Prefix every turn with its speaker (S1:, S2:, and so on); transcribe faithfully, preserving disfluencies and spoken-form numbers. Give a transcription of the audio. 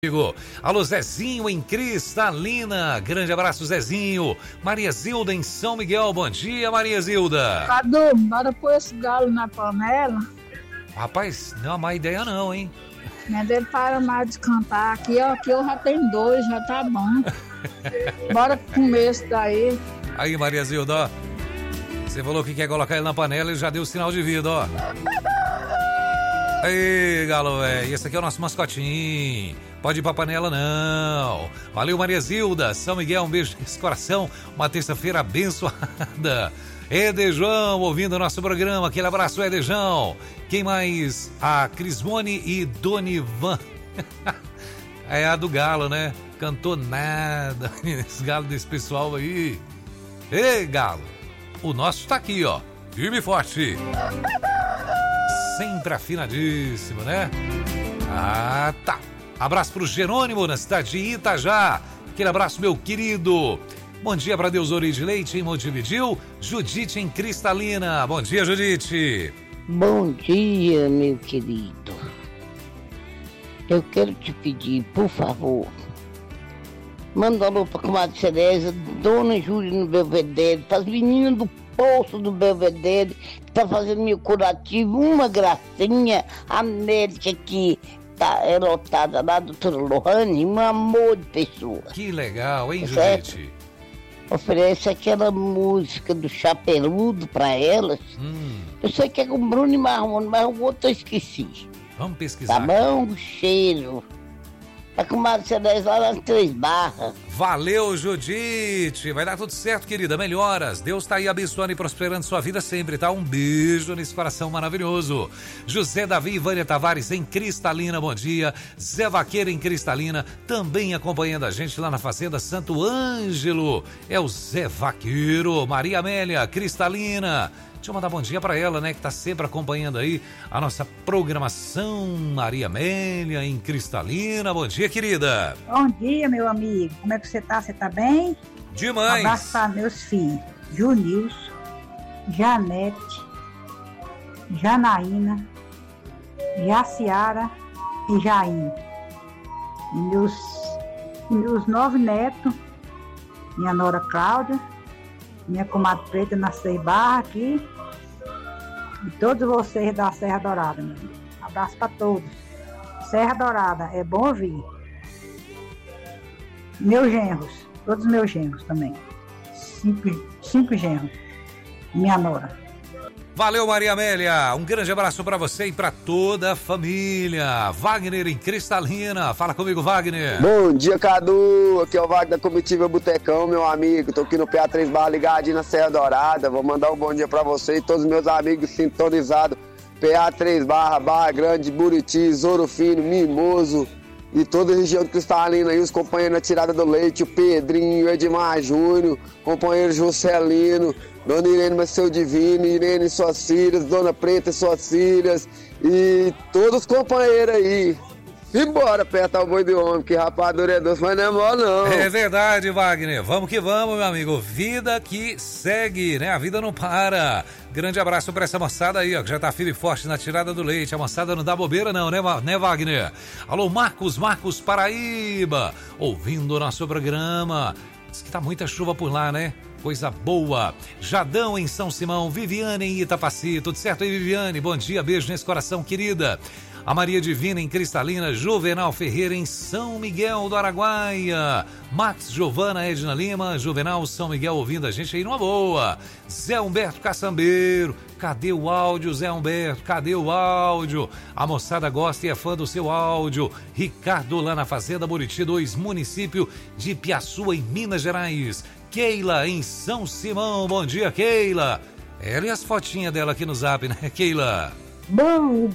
S1: Alô, Zezinho em Cristalina. Grande abraço, Zezinho. Maria Zilda em São Miguel. Bom dia, Maria Zilda.
S2: Cadu, bora pôr esse galo na panela.
S1: Rapaz, não é uma má ideia não, hein?
S2: Não dele para mais de cantar. Aqui, ó, aqui eu já tenho dois, já tá bom. Bora comer esse daí.
S1: Aí, Maria Zilda, ó. Você falou que quer colocar ele na panela e já deu sinal de vida, ó. Aí, galo, velho. Esse aqui é o nosso mascotinho. Pode ir pra panela, não. Valeu, Maria Zilda. São Miguel, um beijo nesse coração. Uma terça-feira abençoada. Edejão, ouvindo o nosso programa. Aquele abraço, Edejão. Quem mais? A Crismone e Donivan. É a do galo, né? Cantou nada. Esse galo desse pessoal aí. Ei, galo. O nosso tá aqui, ó. Firme e forte. Sempre afinadíssimo, né? Ah, tá. Abraço pro Jerônimo, na cidade de Itajá. Aquele abraço, meu querido. Bom dia para Deusori de Leite em Montevidil. Judite em Cristalina. Bom dia, Judite.
S3: Bom dia, meu querido. Eu quero te pedir, por favor, manda um alô pra comadre Cereza, Dona Júlia no Belvedere, para as meninas do Poço do Belvedere, que tá fazendo meu curativo, uma gracinha, a médica que tá é lotada lá, doutora Lohane, um amor de pessoa.
S1: Que legal, hein,
S3: certo?
S1: Judite?
S3: Oferece aquela música do Chapeludo pra elas.
S1: Hum.
S3: Eu sei que é com Bruno e Marrone, mas o outro eu esqueci.
S1: Vamos pesquisar.
S3: Tá bom? Cheiro. Tá com uma C dez lá nas Três Barras.
S1: Valeu, Judite. Vai dar tudo certo, querida. Melhoras. Deus tá aí abençoando e prosperando sua vida sempre, tá? Um beijo nesse coração maravilhoso. José Davi e Vânia Tavares em Cristalina, bom dia. Zé Vaqueiro em Cristalina, também acompanhando a gente lá na Fazenda Santo Ângelo. É o Zé Vaqueiro. Maria Amélia, Cristalina. Deixa eu mandar bom dia pra ela, né, que tá sempre acompanhando aí a nossa programação. Maria Amélia em Cristalina. Bom dia, querida.
S4: Bom dia, meu amigo. Como é que você tá? Você tá bem?
S1: Demais.
S4: Abraço para meus filhos. Junilson, Janete, Janaína, Jaciara e Jair. E meus, meus nove netos, minha nora Cláudia, minha comadre Preta na Três Barras aqui, e todos vocês da Serra Dourada, meu amigo. Abraço para todos. Serra Dourada, é bom ouvir. Meus genros, todos meus genros também. Cinco, cinco genros. Minha nora.
S1: Valeu, Maria Amélia. Um grande abraço pra você e pra toda a família. Wagner em Cristalina. Fala comigo, Wagner.
S5: Bom dia, Cadu. Aqui é o Wagner da Comitiva Botecão, meu amigo. Tô aqui no P A três Barra ligadinho na Serra Dourada. Vou mandar um bom dia pra você e todos os meus amigos sintonizados. P A três Barra, Barra Grande, Buriti, Ouro Fino, Mimoso e toda a região de Cristalina aí, os companheiros na tirada do leite, o Pedrinho, Edmar Júnior, companheiro Juscelino, Dona Irene Maceu Divino, Irene e suas filhas, Dona Preta e suas filhas e todos os companheiros aí. Embora apertar o boi de homem, que rapadura é doce, mas não é mole não.
S1: É verdade, Wagner. Vamos que vamos, meu amigo. Vida que segue, né? A vida não para. Grande abraço pra essa moçada aí, ó, que já tá firme e forte na tirada do leite. A moçada não dá bobeira não, né, né, Wagner? Alô, Marcos, Marcos Paraíba, ouvindo o nosso programa. Diz que tá muita chuva por lá, né? Coisa boa. Jadão em São Simão, Viviane em Itapaci. Tudo certo aí, Viviane? Bom dia, beijo nesse coração, querida. A Maria Divina em Cristalina, Juvenal Ferreira em São Miguel do Araguaia, Max, Giovana, Edna Lima, Juvenal, São Miguel ouvindo a gente aí numa boa. Zé Humberto Caçambeiro, cadê o áudio, Zé Humberto? Cadê o áudio? A moçada gosta e é fã do seu áudio. Ricardo lá na Fazenda Buriti dois, município de Piaçu, em Minas Gerais. Keila em São Simão, bom dia, Keila. Ela e as fotinhas dela aqui no Zap, né, Keila?
S3: Bom